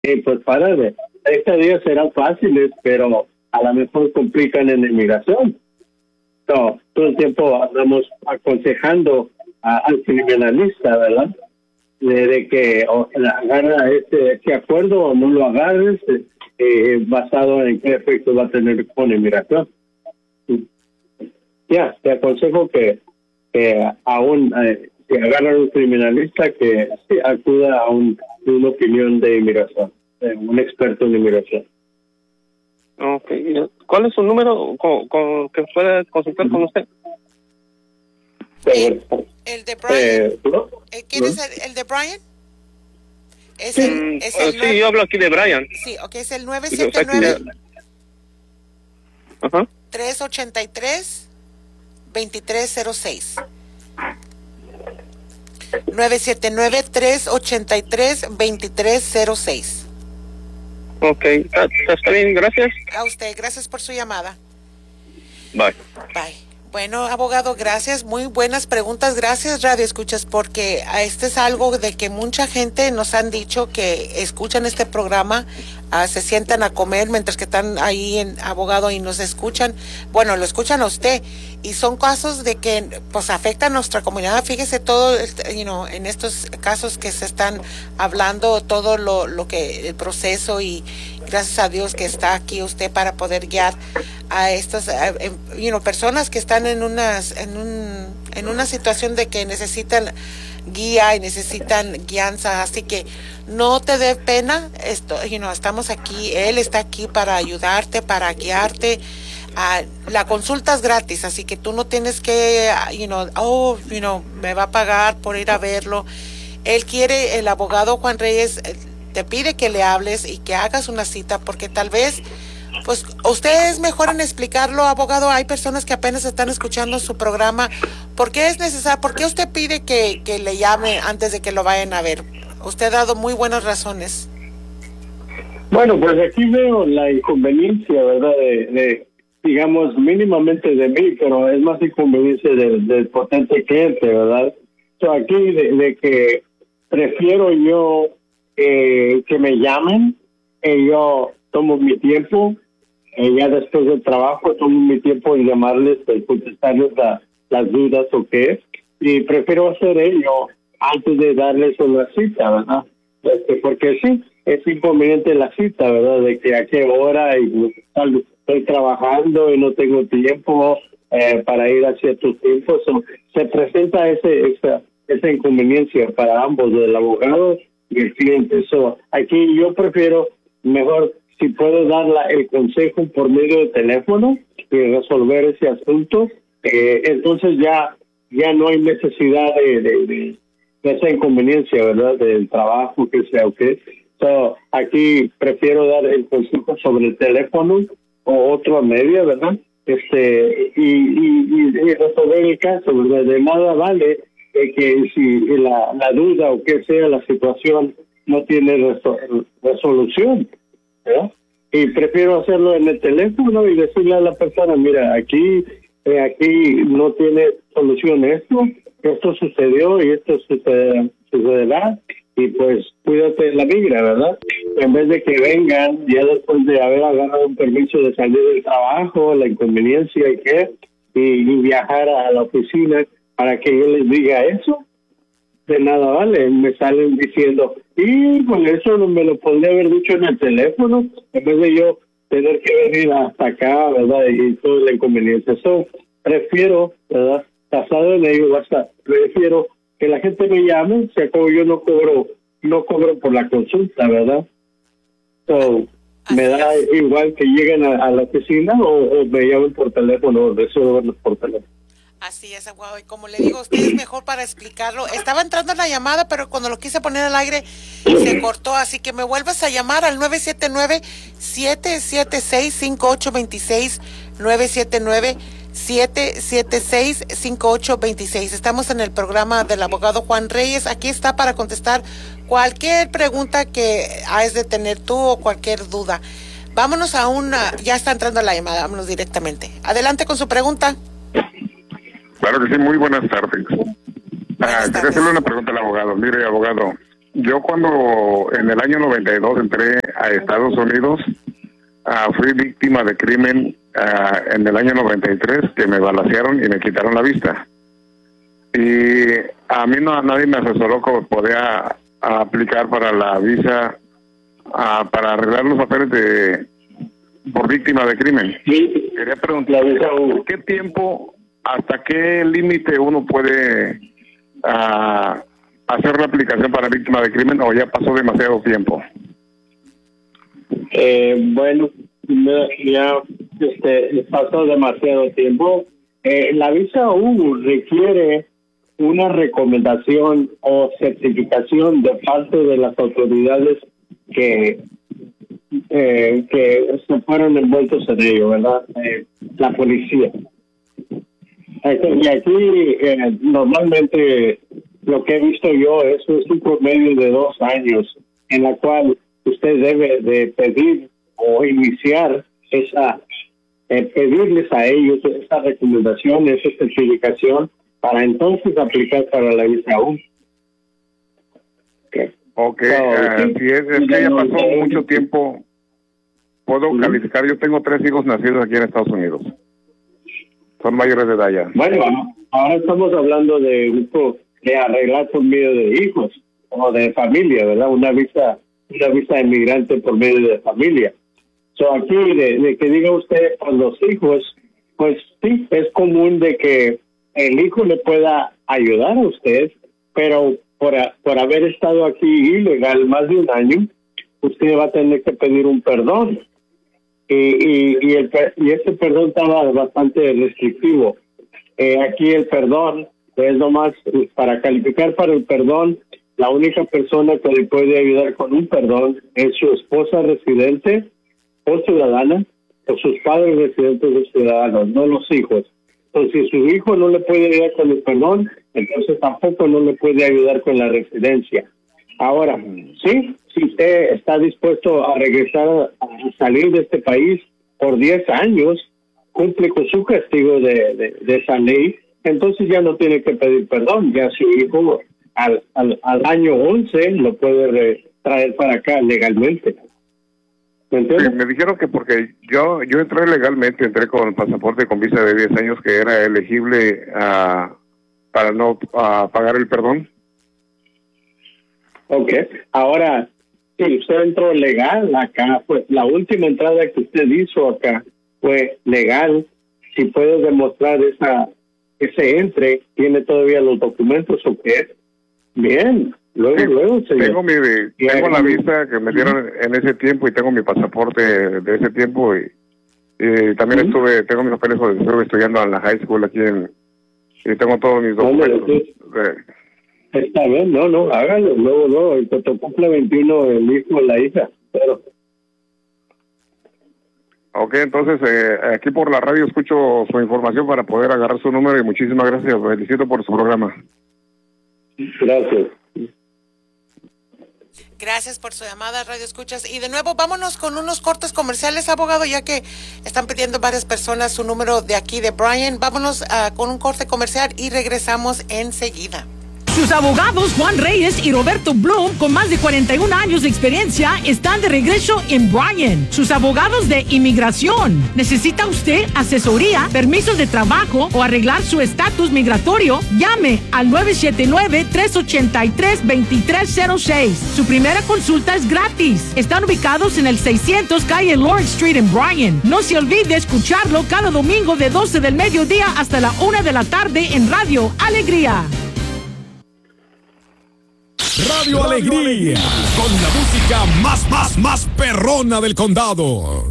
Y pues estos días serán fáciles, pero a lo mejor complican en la inmigración. No, todo el tiempo andamos aconsejando al criminalista, ¿verdad? De que agarra este acuerdo o no lo agarres, basado en qué efecto va a tener con inmigración. Ya, te aconsejo que aún si agarran un criminalista, que sí, acuda a una opinión de inmigración, un experto en inmigración. Okay. ¿Cuál es su número que pueda consultar con usted? El de Brian. ¿No? ¿Quién es el de Brian? Sí, yo hablo aquí de Brian. Sí, ok, es el 979 383 2306. 979-383-2306. Ok, está bien, gracias. A usted, gracias por su llamada. Bye. Bye. Bueno, abogado, gracias. Muy buenas preguntas. Gracias, Radio Escuchas, porque este es algo de que mucha gente nos han dicho que escuchan este programa, se sientan a comer mientras que están ahí en abogado y nos escuchan. Bueno, lo escuchan a usted y son casos de que pues afectan a nuestra comunidad. Fíjese todo, en estos casos que se están hablando, todo lo que el proceso, y gracias a Dios que está aquí usted para poder guiar a estas personas que están en una situación de que necesitan guía y necesitan guianza, así que no te dé pena. Estamos aquí, él está aquí para ayudarte, para guiarte. La consulta es gratis, así que tú no tienes que me va a pagar por ir a verlo. Él quiere, el abogado Juan Reyes te pide que le hables y que hagas una cita, porque tal vez pues usted es mejor en explicarlo, abogado. Hay personas que apenas están escuchando su programa. ¿Por qué es necesario? ¿Por qué usted pide que le llame antes de que lo vayan a ver? Usted ha dado muy buenas razones. Bueno, pues aquí veo la inconveniencia, ¿verdad? Digamos, mínimamente de mí, pero es más inconveniencia del potente cliente, ¿verdad? Aquí de que prefiero yo que me llamen, yo tomo mi tiempo, ya después del trabajo tomo mi tiempo en llamarles, contestarles las dudas o qué, y prefiero hacer ello antes de darles una cita, ¿verdad? Porque sí, es inconveniente la cita, ¿verdad? De que a qué hora y estoy trabajando y no tengo tiempo para ir a ciertos tiempos. Se presenta esa inconveniencia para ambos, del abogado y el cliente. Aquí yo prefiero mejor, si puedo dar el consejo por medio de teléfono y resolver ese asunto, entonces ya no hay necesidad de esa inconveniencia, ¿verdad? Del trabajo, que sea, ¿ok? Aquí prefiero dar el consejo sobre el teléfono o otro medio, ¿verdad? Y resolver el caso, ¿verdad? De nada vale que si la duda o que sea la situación no tiene resolución, ¿verdad? Y prefiero hacerlo en el teléfono y decirle a la persona, mira, aquí no tiene solución esto sucedió y esto sucederá, y pues cuídate de la migra, ¿verdad? En vez de que vengan ya después de haber agarrado un permiso de salir del trabajo, la inconveniencia y viajar a la oficina para que yo les diga eso. De nada vale, me salen diciendo, y con eso no me lo podría haber dicho en el teléfono, en vez de yo tener que venir hasta acá, ¿verdad? Y toda la inconveniencia. Prefiero, ¿verdad? Basado en ello, prefiero que la gente me llame, si acabo yo no cobro por la consulta, ¿verdad? Me da igual que lleguen a la oficina o me llamen por teléfono, o deseo verlos por teléfono. Así es, abogado, y como le digo, usted es mejor para explicarlo. Estaba entrando en la llamada, pero cuando lo quise poner al aire se cortó, así que me vuelvas a llamar al 979-776-5826, 979-776-5826. Estamos en el programa del abogado Juan Reyes. Aquí está para contestar cualquier pregunta que hayas de tener tú o cualquier duda. Vámonos ya está entrando la llamada, vámonos directamente. Adelante con su pregunta. Claro que sí, muy buenas tardes. Quería hacerle una pregunta al abogado. Mire, abogado, Yo cuando en el año 92 entré a Estados Unidos, fui víctima de crimen en el año 93, que me balacearon y me quitaron la vista. Y a mí nadie me asesoró que podía aplicar para la visa, para arreglar los papeles por víctima de crimen. Sí. Quería preguntar, ¿qué tiempo, hasta qué límite uno puede hacer la aplicación para víctima de crimen, o ya pasó demasiado tiempo? Bueno, ya pasó demasiado tiempo. La visa U requiere una recomendación o certificación de parte de las autoridades que se fueron envueltos en ello, ¿verdad? La policía. Y aquí normalmente lo que he visto yo es un promedio de 2 años en la cual usted debe de pedir o iniciar pedirles a ellos esa recomendación, esa certificación, para entonces aplicar para la visa U. Ok, si es que ya pasó mucho tiempo, puedo calificar. Yo tengo 3 hijos nacidos aquí en Estados Unidos. Son mayores de edad ya. Bueno, ahora estamos hablando de arreglar por medio de hijos o de familia, ¿verdad? Una visa de inmigrante por medio de familia. Aquí de que diga usted por los hijos, pues sí, es común de que el hijo le pueda ayudar a usted, pero por haber estado aquí ilegal más de 1 año, usted va a tener que pedir un perdón. Y ese perdón estaba bastante restrictivo. Aquí el perdón es nomás, para calificar para el perdón, la única persona que le puede ayudar con un perdón es su esposa residente o ciudadana, o sus padres residentes o ciudadanos, no los hijos. Entonces, si su hijo no le puede ayudar con el perdón, entonces tampoco no le puede ayudar con la residencia. Ahora, sí, si usted está dispuesto a regresar, a salir de este país por 10 años, cumple con su castigo de esa ley, entonces ya no tiene que pedir perdón. Ya su hijo al año 11 lo puede traer para acá legalmente. Sí, me dijeron que porque yo entré legalmente, entré con pasaporte con visa de 10 años, que era elegible para no pagar el perdón. Ok, ahora, si usted entró legal acá, pues la última entrada que usted hizo acá fue legal. Si puede demostrar ese entre, tiene todavía los documentos, ¿o qué? Bien. Luego, señor. Tengo la visa que me dieron en ese tiempo y tengo mi pasaporte de ese tiempo y también tengo mis papeles, estuve estudiando en la high school aquí y tengo todos mis documentos. Está bien, no, hágalo, luego, el que te cumple 21 el hijo o la hija, pero... Ok, entonces aquí por la radio escucho su información para poder agarrar su número y muchísimas gracias, felicito por su programa. Gracias. Gracias por su llamada, Radio Escuchas. Y de nuevo, vámonos con unos cortes comerciales, abogado, ya que están pidiendo varias personas su número de aquí de Bryan. Vámonos con un corte comercial y regresamos enseguida. Sus abogados Juan Reyes y Roberto Bloom, con más de 41 años de experiencia, están de regreso en Bryan. Sus abogados de inmigración. ¿Necesita usted asesoría, permisos de trabajo o arreglar su estatus migratorio? Llame al 979-383-2306. Su primera consulta es gratis. Están ubicados en el 600 calle Lawrence Street en Bryan. No se olvide escucharlo cada domingo de 12 del mediodía hasta la 1 de la tarde en Radio Alegría. Radio Alegría, con la música más perrona del condado.